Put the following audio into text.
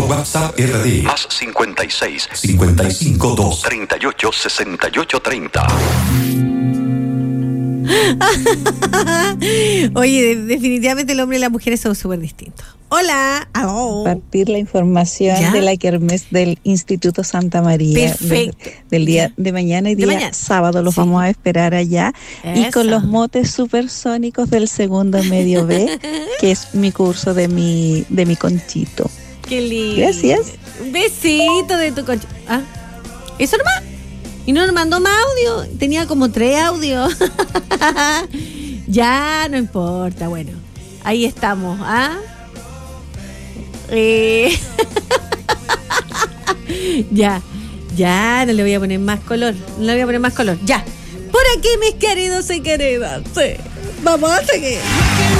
por WhatsApp RD Más 56 55 2 38 68 30. Oye, definitivamente el hombre y la mujer son súper distintos. Hola, aló. Compartir la información ¿Ya? de la kermés del Instituto Santa María. Perfecto. Del día ¿Ya? de mañana y De día mañana. sábado los Sí. vamos a esperar allá. Y con Eso. los motes supersónicos del segundo medio B, que es mi curso de mi conchito. Qué lindo. Gracias. Un besito de tu concha. Ah, ¿eso nomás? Y no nos mandó más audio. Tenía como 3 audios. Ya, no importa. Bueno, ahí estamos. ¿Ah? Ya, no le voy a poner más color. No le voy a poner más color. Ya. Por aquí, mis queridos y queridas. Sí. Vamos a seguir.